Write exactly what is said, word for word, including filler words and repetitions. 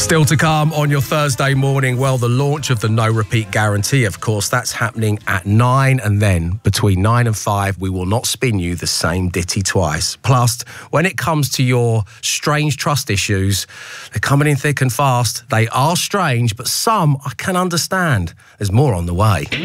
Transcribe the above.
Still to come on your Thursday morning, well, the launch of the No Repeat Guarantee, of course, that's happening at nine, and then between nine and five, we will not spin you the same ditty twice. Plus, when it comes to your strange trust issues, they're coming in thick and fast. They are strange, but some I can understand. There's more on the way.